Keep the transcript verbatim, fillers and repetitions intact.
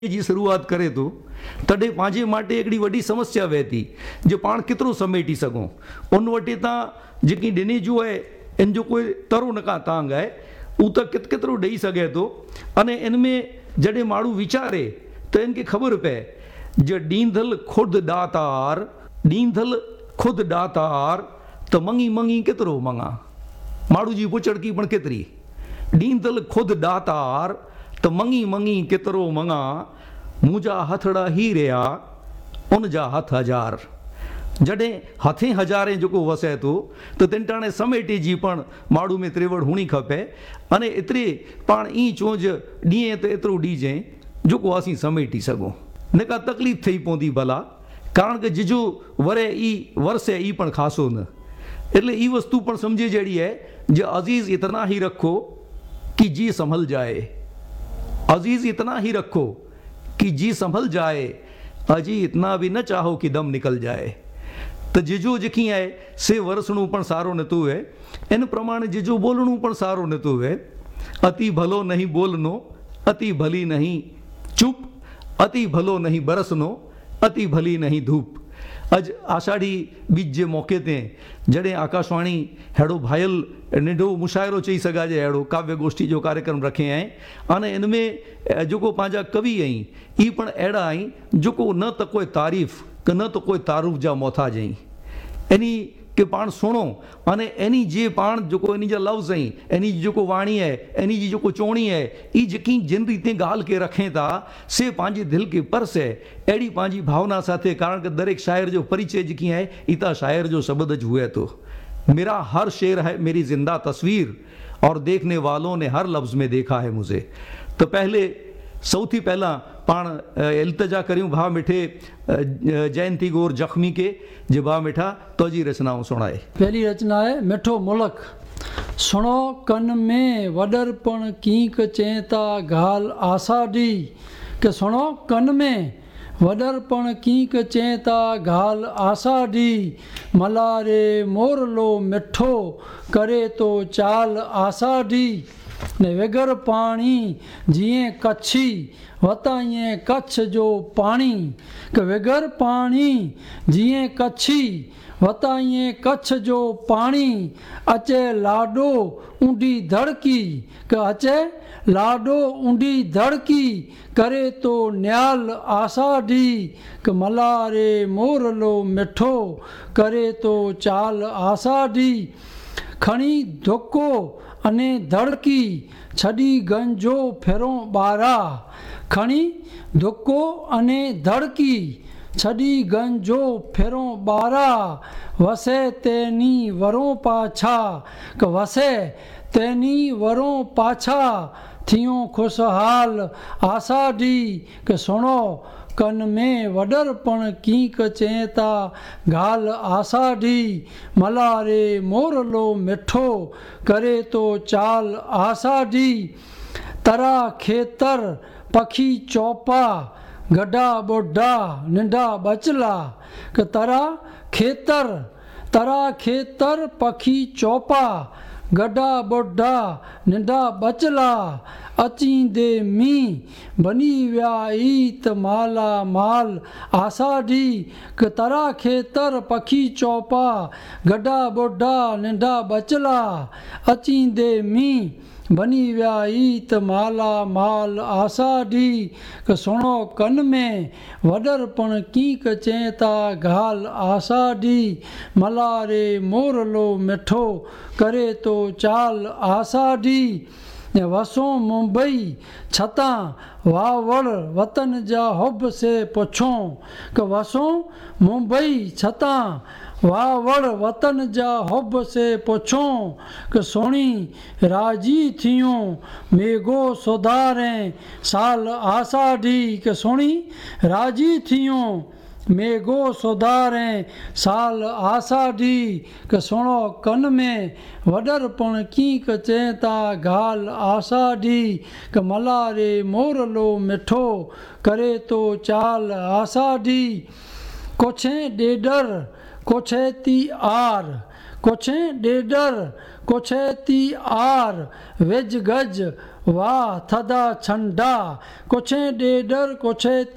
जी शुरुआत करे तो तॾहिं पंहिंजे माटे हिकिड़ी वॾी समस्या वहे थी जो पाण केतिरो समेटी सघूं। उन वटि तव्हां जेकी ॾिनी जो आहे इन जो कोई तरो न का तांग आहे उहो त कित केतिरो ॾेई सघे थो। अने इन में जॾहिं माण्हू वीचारे त इनखे ख़बर पए जो ॾींदल ख़ुदि ॾातार ॾींदल ख़ुदि ॾातार त मंगी मंगी केतिरो मंगा, माण्हू जी पुचड़की पण केतिरी। ॾींदल ख़ुदि ॾातार त मंगी मंगी केतिरो मंगा, मुंहिंजा हथड़ा ही रहिया उन जा हथ हज़ार। जॾहिं हथे हज़ारे जेको वसे थो त तिन टाणे समेटे जी पण माण्हू में त्रेवड़ हुअणी खपे। अने एतिरे पाण ई चोंज ॾींहं त एतिरो ॾीजे जेको असीं समेटी सघूं। न का तकलीफ़ थी पवंदी भला, कारण કે जिजो वरे ई वरसे ई पण खासो न। એટલે એ વસ્તુ પણ સમજે જડી है जो अजीज़ इतना ही रखो कि जी संभल जाए, अजीज़ इतना ही रखो कि जी संभल जाए, अजी इतना भी न चाहो कि दम निकल जाए। तो जिजो जेकी है से वरसणु पण सारो नथो है, इन प्रमाणे जिजो बोलणु पण सारो नथो है। अति भलो नहीं बोलनो, अति भली नहीं चुप, अति भलो नहीं बरसनो, अति भली नहीं धूप। अज आषाढ़ी बीज जे मौके ते जॾहिं आकाशवाणी अहिड़ो भायल निंढो मुशाइरो चई सघाजे अहिड़ो काव्य गोष्ठी जो कार्यक्रम रखे आहीं, अने इन में जेको पंहिंजा कवि आहीं ई पण अहिड़ा आहीं जेको न त कोई तारीफ़ न त कोई तारूफ़ जा मोहताज आहीं। एनी के पाण सुणो अने एनी जे पाण जेको इन जा लफ़्ज़ आहीं, एनी जी जेको वाणी है, एनी जी जेको चोणी है, ई जेकी जिन रीते ॻाल्हि के रखें था से पंहिंजे दिलि के परसे अहिड़ी पंहिंजी भावना साथे। कारण के दरेक शायर जो परिचय जेकी है इता शायर जो शब्द ज हुए तो। मेरा हर शेर है मेरी जिंदा तस्वीर और देखने वालों ने हर लफ्ज़ में देखा है मुझे। तो पहले सौथी पहला पाण इल्तजा करियूं भा मिठे जयंती गौर जख्मी के जे भा मिठा तो जी रचनाओं सुनाए। पहली रचना है मिठो मुलक। सुनो कन में वडरपण कीक चेता घाल आसाडी, के सुनो कन में वडरपण कीक चेता घाल आसाडी, मलारे मोरलो मिठो करे तो चाल आसाडी। ने वगर पानी जिए कच्छी वताइए कच्छ जो पानी, के वगर पानी जिए कच्छी वताइए कच्छ जो पानी, अचे लाडो ऊंडी धड़की, के अचे लाडो ऊंडी धड़की करे तो न्याल आसाडी, के मलारे मोरलो मिठो करे तो चाल आसाडी। खणी धोको अने धड़की छड़ी गंजो फेरो बारा, खणी धोको अने धड़की छड़ी गंजो फेरो बारा, वसे तेनी वरों पाछा, क वसे तेनी वरों पाछा थियों खुशहाल आसाडी, के सुनो कन में वडरपण कीक चेता घाल आसाडी, मलारे मोरलो मिठो करे तो चाल आसाडी। तरा खेतर पखी चौपा गड्ढा बुढ़ा निंढा बचला, के तरा खेतर तरा खेतर पखी चौपा गड्ढा बुढ़ा निंढा बचला, अचींदे मी बनी विया ईत माला माल आसाडी, के तरा खेतर पखी चौपा गड्ढा बुढ़ा निंढा बचला, अचींदे मी बनी विया ईत माला माल आसाडी, के सुनो कन में वडरपण कीक चेता घाल आसाडी, मलारे मोरलो मिठो करे तो चाल आसाडी। ने वसो मुंबई छता वावड़ वतन जा हुब से पुछो, के वसो मुंबई छता वावड़ वतन जा हुब से पुछो, के सोणी राजी थियूं मेघो सुधारें साल आसाडी, के सोणी राजी थियूं मेघो सुधारें साल आसाडी, के सुनो कन में वडरपण कीक चेता घाल आसाडी, के मलारे मोरलो मिठो करे तो चाल आसाडी। कोछे डेडर कोछे ती आर कोछे ॾेडर कोछे ती आर वेज गज वाह थदा छंडा कोछे ॾेडर कोछे